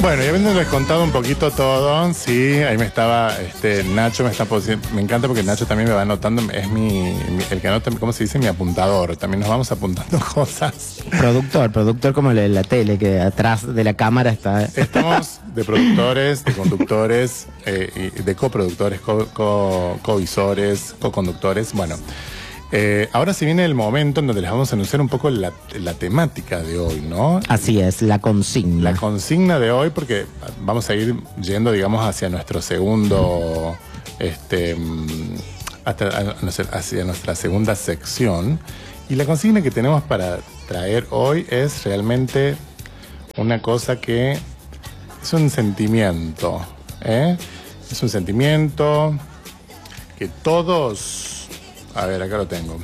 Bueno, y habiéndoles contado un poquito todo, sí, ahí me estaba, Nacho me está me encanta porque Nacho también me va anotando, es el que anota, ¿cómo se dice? Mi apuntador, también nos vamos apuntando cosas. Productor como la tele, que atrás de la cámara está. Estamos de productores, de conductores, de coproductores, covisores, coconductores, bueno. Ahora se viene el momento en donde les vamos a anunciar un poco la temática de hoy, ¿no? Así es, la consigna. La consigna de hoy, porque vamos a ir yendo, digamos, hacia nuestro segundo, hacia nuestra segunda sección. Y la consigna que tenemos para traer hoy es realmente una cosa que es un sentimiento, ¿eh? Es un sentimiento que todos... A ver, acá lo tengo.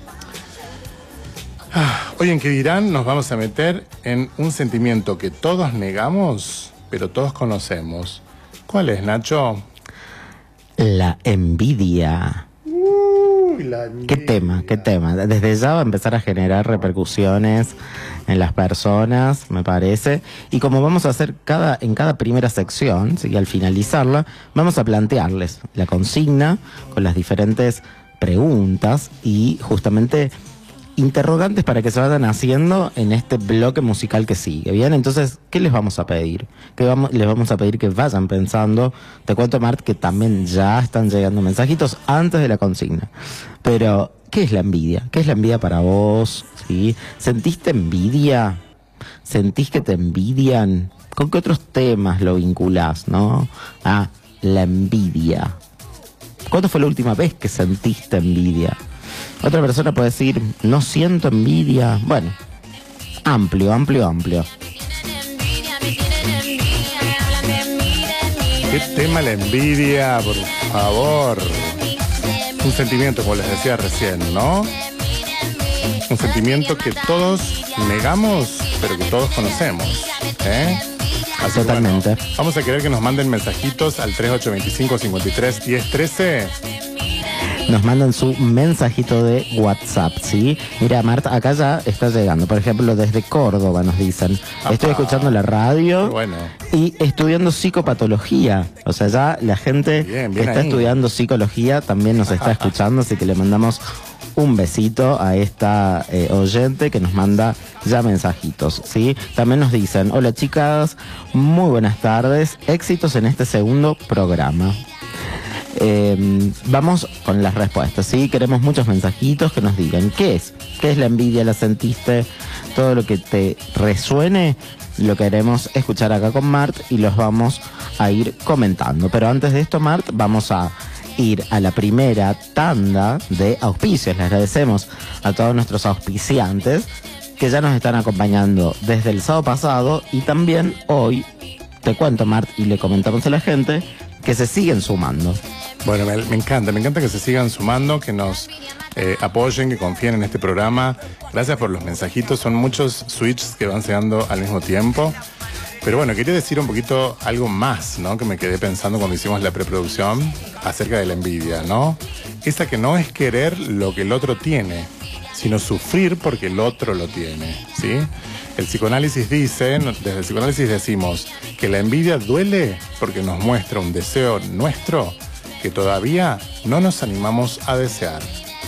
Hoy en ¿Qué dirán? Nos vamos a meter en un sentimiento que todos negamos, pero todos conocemos. ¿Cuál es, Nacho? La envidia. La envidia. Qué tema. Desde ya va a empezar a generar repercusiones en las personas, me parece. Y como vamos a hacer en cada primera sección, ¿sí? Al finalizarla, vamos a plantearles la consigna con las diferentes preguntas y justamente interrogantes para que se vayan haciendo en este bloque musical que sigue. Bien, entonces, ¿qué les vamos a pedir? Les vamos a pedir que vayan pensando. Te cuento, Mart, que también ya están llegando mensajitos antes de la consigna. Pero, ¿qué es la envidia? ¿Qué es la envidia para vos? ¿Sí? ¿Sentiste envidia? ¿Sentís que te envidian? ¿Con qué otros temas lo vinculás, no? Ah, la envidia. ¿Cuándo fue la última vez que sentiste envidia? Otra persona puede decir, no siento envidia. Bueno, amplio. ¿Qué tema la envidia, por favor? Un sentimiento, como les decía recién, ¿no? Un sentimiento que todos negamos, pero que todos conocemos, ¿eh? Así totalmente. Bueno, vamos a querer que nos manden mensajitos al 3825-53-1013. Nos mandan su mensajito de WhatsApp, ¿sí? Mira, Marta, acá ya está llegando. Por ejemplo, desde Córdoba nos dicen, estoy escuchando la radio y estudiando psicopatología. O sea, ya la gente bien que está ahí. Estudiando psicología también nos está escuchando, así que le mandamos un besito a esta oyente que nos manda ya mensajitos, ¿sí? También nos dicen, hola chicas, muy buenas tardes, éxitos en este segundo programa. Vamos con las respuestas, ¿sí? Queremos muchos mensajitos que nos digan ¿qué es la envidia? ¿La sentiste? Todo lo que te resuene lo queremos escuchar acá con Mart y los vamos a ir comentando. Pero antes de esto, Mart, vamos a ir a la primera tanda de auspicios. Les agradecemos a todos nuestros auspiciantes que ya nos están acompañando desde el sábado pasado y también hoy, te cuento, Mart, y le comentamos a la gente que se siguen sumando. Bueno, me encanta que se sigan sumando, que nos apoyen, que confíen en este programa. Gracias por los mensajitos, son muchos switches que van llegando al mismo tiempo. Pero bueno, quería decir un poquito algo más, ¿no? Que me quedé pensando cuando hicimos la preproducción acerca de la envidia, ¿no? Esa que no es querer lo que el otro tiene, sino sufrir porque el otro lo tiene, ¿sí? El psicoanálisis dice, desde el psicoanálisis decimos que la envidia duele porque nos muestra un deseo nuestro que todavía no nos animamos a desear.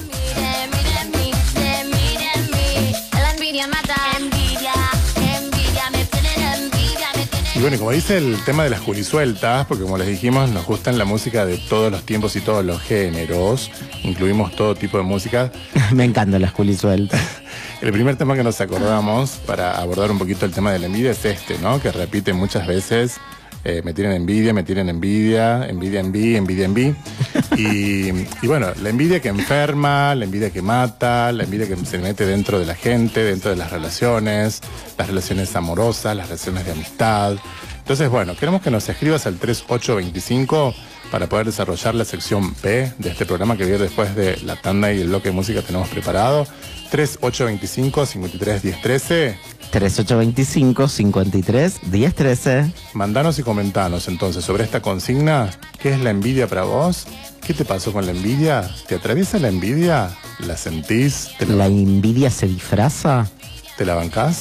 Y bueno, como dice el tema de las julisueltas, porque como les dijimos, nos gustan la música de todos los tiempos y todos los géneros, incluimos todo tipo de música. Me encantan las julisueltas. El primer tema que nos acordamos para abordar un poquito el tema de la envidia es ¿no? Que repite muchas veces, me tienen envidia, envidia en mí. Y bueno, la envidia que enferma, la envidia que mata, la envidia que se mete dentro de la gente, dentro de las relaciones amorosas, las relaciones de amistad. Entonces, bueno, queremos que nos escribas al 3825 para poder desarrollar la sección B de este programa que viene después de la tanda y el bloque de música que tenemos preparado. 3825-531013. 3825-531013. Mandanos y comentanos entonces sobre esta consigna. ¿Qué es la envidia para vos? ¿Qué te pasó con la envidia? ¿Te atraviesa la envidia? ¿La sentís? ¿La envidia se disfraza? ¿Te la bancás?